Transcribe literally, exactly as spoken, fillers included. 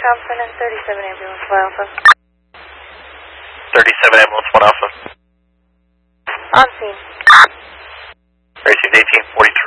Thompson and thirty-seven Ambulance one Alpha. thirty-seven Ambulance one Alpha. On scene. Received eighteen forty